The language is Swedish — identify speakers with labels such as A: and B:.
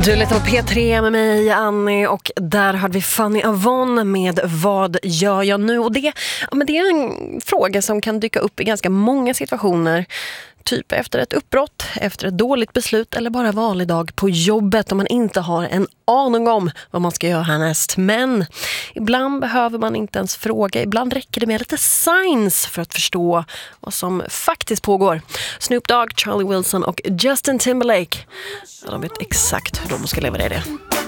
A: Du lyssnar på P3 med mig, Annie, och där hade vi Fanny Avon med Vad gör jag nu? Och det är en fråga som kan dyka upp i ganska många situationer. Typ efter ett uppbrott, efter ett dåligt beslut eller bara vanlig dag på jobbet om man inte har en aning om vad man ska göra härnäst. Men ibland behöver man inte ens fråga, ibland räcker det med lite signs för att förstå vad som faktiskt pågår. Snoop Dogg, Charlie Wilson och Justin Timberlake, de vet exakt hur de ska leverera det.